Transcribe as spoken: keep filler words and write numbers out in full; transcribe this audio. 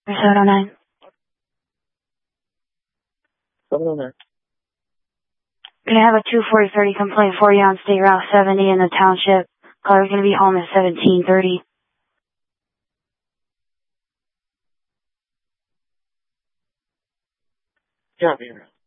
seven oh nine. seven oh nine. Gonna have a two forty thirty complaint for you on State Route seventy in the township. Caller's gonna be home at seventeen thirty. Copy.